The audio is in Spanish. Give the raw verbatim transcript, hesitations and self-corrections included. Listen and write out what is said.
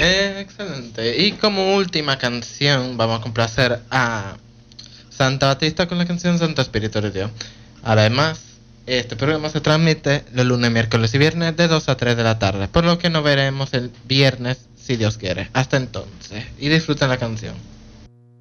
Eh, excelente. Y como última canción, vamos a complacer a Santa Batista con la canción Santo Espíritu de Dios. Además, este programa se transmite los lunes, miércoles y viernes de dos a tres de la tarde, por lo que nos veremos el viernes si Dios quiere. Hasta entonces, y disfruten la canción.